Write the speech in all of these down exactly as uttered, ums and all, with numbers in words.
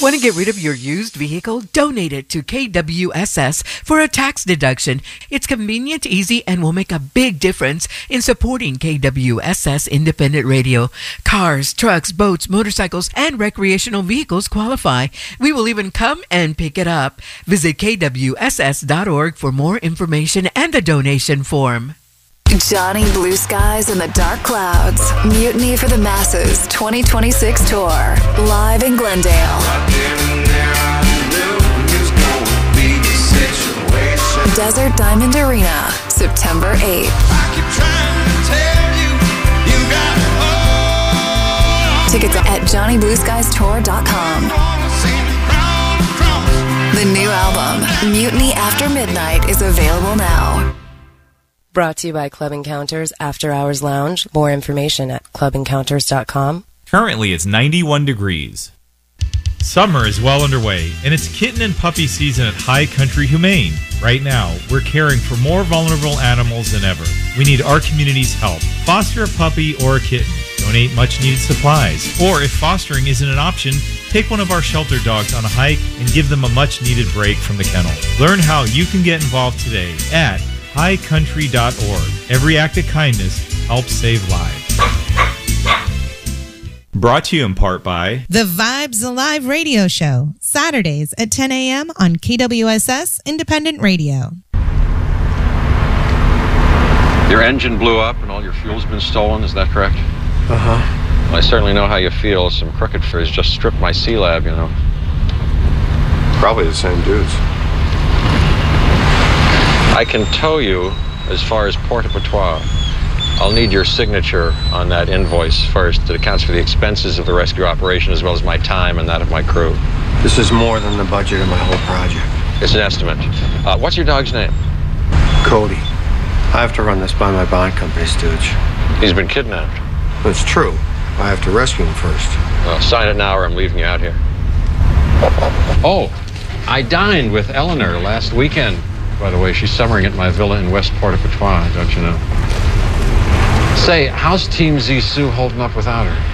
Want to get rid of your used vehicle? Donate it to K W S S for a tax deduction. It's convenient, easy, and will make a big difference in supporting K W S S Independent Radio. Cars, trucks, boats, motorcycles, and recreational vehicles qualify. We will even come and pick it up. Visit K W S S dot org for more information and the donation form. Johnny Blue Skies and the Dark Clouds. Mutiny for the Masses twenty twenty-six tour. Live in Glendale. Desert Diamond Arena, September eighth. Tickets at Johnny Blue Skies Tour dot com. The new album, Mutiny After Midnight, is available now. Brought to you by Club Encounters After Hours Lounge. More information at club encounters dot com. Currently, it's ninety-one degrees. Summer is well underway, and it's kitten and puppy season at High Country Humane. Right now, we're caring for more vulnerable animals than ever. We need our community's help. Foster a puppy or a kitten. Donate much-needed supplies. Or if fostering isn't an option, take one of our shelter dogs on a hike and give them a much-needed break from the kennel. Learn how you can get involved today at high country dot org. Every act of kindness helps save lives. Brought to you in part by The Vibes Alive Radio Show, Saturdays at ten a.m. on K W S S Independent Radio. Your engine blew up and all your fuel's been stolen, is that correct? Uh-huh. Well, I certainly know how you feel. Some crooked furs just stripped my C-Lab, you know. Probably the same dudes. I can tow you as far as Port-au-Patois. I'll need your signature on that invoice first. It accounts for the expenses of the rescue operation as well as my time and that of my crew. This is more than the budget of my whole project. It's an estimate. Uh, what's your dog's name? Cody. I have to run this by my bond company, Stooge. He's been kidnapped. That's true. I have to rescue him first. Well, sign it now or I'm leaving you out here. Oh, I dined with Eleanor last weekend. By the way, she's summering at my villa in West Port-au-Patois, don't you know? Say, how's Team Zissou holding up without her?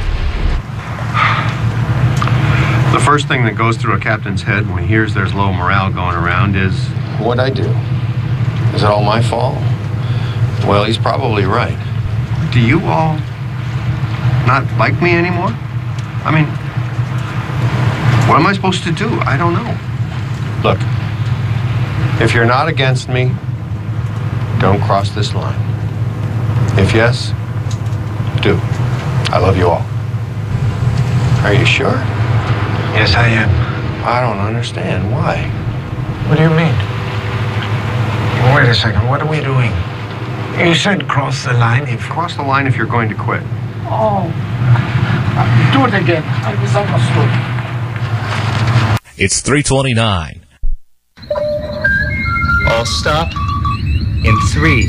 The first thing that goes through a captain's head when he hears there's low morale going around is, what'd I do? Is it all my fault? Well, he's probably right. Do you all not like me anymore? I mean, what am I supposed to do? I don't know. Look, if you're not against me, don't cross this line. If yes, do. I love you all. Are you sure? Yes, I am. I don't understand. Why? What do you mean? Wait a second. What are we doing? You said cross the line if... Cross the line if you're going to quit. Oh. Do it again. I misunderstood. It's three twenty-nine. All stop in three,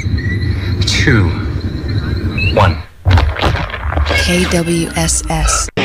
two, one. K W S S.